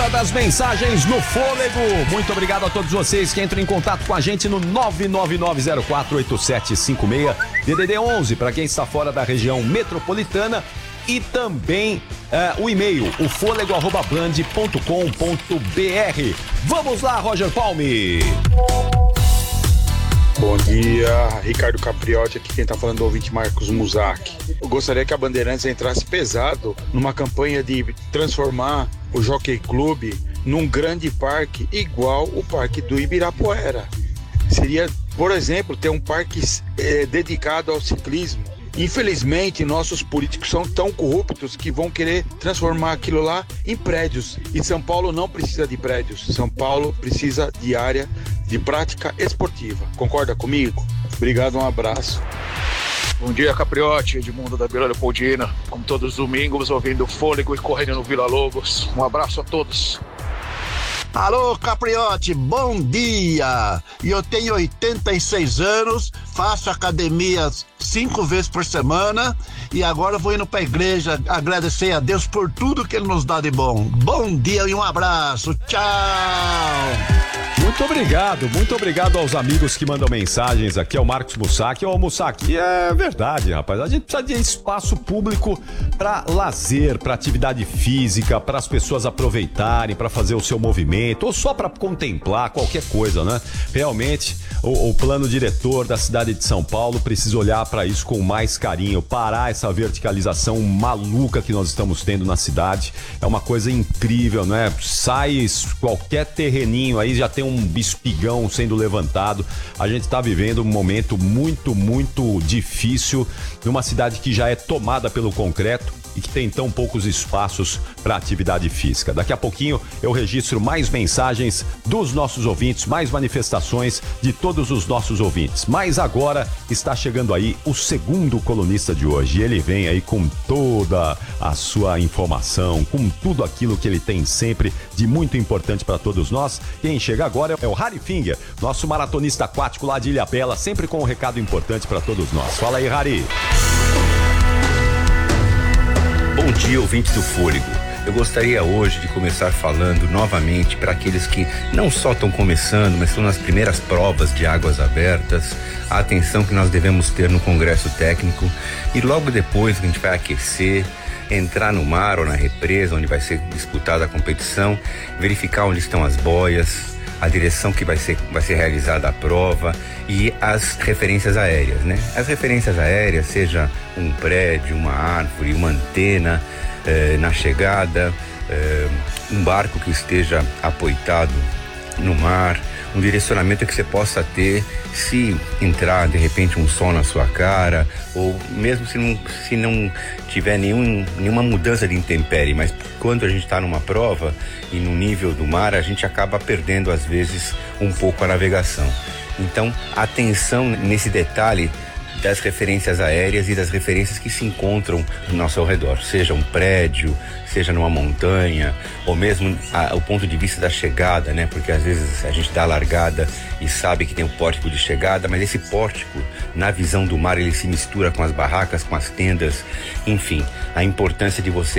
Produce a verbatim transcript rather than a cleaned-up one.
hora das mensagens no Fôlego. Muito obrigado a todos vocês que entram em contato com a gente no nove nove nove zero quatro oito sete cinco seis, D D D onze para quem está fora da região metropolitana, e também uh, o e-mail, o fôlego arroba band ponto com ponto br. Vamos lá, Roger Palme. Bom dia, Ricardo Capriotti, aqui quem tá falando é o ouvinte Marcos Muzak. Eu gostaria que a Bandeirantes entrasse pesado numa campanha de transformar o Jockey Club num grande parque igual o parque do Ibirapuera. Seria, por exemplo, ter um parque é, dedicado ao ciclismo. Infelizmente, nossos políticos são tão corruptos que vão querer transformar aquilo lá em prédios. E São Paulo não precisa de prédios. São Paulo precisa de área de prática esportiva. Concorda comigo? Obrigado, um abraço. Bom dia, Capriotti, Edmundo da Vila Leopoldina. Como todos os domingos, ouvindo Fôlego e correndo no Vila Lobos. Um abraço a todos. Alô, Capriotti, bom dia! E eu tenho oitenta e seis anos, faço academia cinco vezes por semana e agora vou indo pra igreja agradecer a Deus por tudo que Ele nos dá de bom. Bom dia e um abraço, tchau! Muito obrigado, muito obrigado aos amigos que mandam mensagens aqui, ao Marcos Mussac. Ô, Mussac, é verdade, rapaz, a gente precisa de espaço público para lazer, para atividade física, para as pessoas aproveitarem, para fazer o seu movimento, ou só para contemplar qualquer coisa, né? Realmente, o, o plano diretor da cidade de São Paulo precisa olhar para isso com mais carinho, parar essa verticalização maluca que nós estamos tendo na cidade. É uma coisa incrível, né? Sai qualquer terreninho aí, já tem um espigão sendo levantado. A gente está vivendo um momento muito, muito difícil numa cidade que já é tomada pelo concreto e que tem tão poucos espaços para atividade física. Daqui a pouquinho eu registro mais mensagens dos nossos ouvintes, mais manifestações de todos os nossos ouvintes. Mas agora está chegando aí o segundo colunista de hoje. Ele vem aí com toda a sua informação, com tudo aquilo que ele tem sempre de muito importante para todos nós. Quem chega agora é o Harry Finger, nosso maratonista aquático lá de Ilhabela, sempre com um recado importante para todos nós. Fala aí, Harry. Bom dia, ouvintes do Fôlego. Eu gostaria hoje de começar falando novamente para aqueles que não só estão começando, mas estão nas primeiras provas de águas abertas, a atenção que nós devemos ter no congresso técnico e logo depois que a gente vai aquecer, entrar no mar ou na represa onde vai ser disputada a competição, verificar onde estão as boias, a direção que vai ser, vai ser realizada a prova e as referências aéreas, né? As referências aéreas, seja um prédio, uma árvore, uma antena eh, na chegada, eh, um barco que esteja apoitado no mar, um direcionamento que você possa ter se entrar de repente um sol na sua cara, ou mesmo se não, se não tiver nenhum, nenhuma mudança de intempérie, mas quando a gente está numa prova e no nível do mar, a gente acaba perdendo às vezes um pouco a navegação. Então, atenção nesse detalhe das referências aéreas e das referências que se encontram no nosso ao redor, seja um prédio, seja numa montanha, ou mesmo a, o ponto de vista da chegada, né? Porque às vezes a gente dá a largada e sabe que tem um pórtico de chegada, mas esse pórtico, na visão do mar, ele se mistura com as barracas, com as tendas, enfim, a importância de você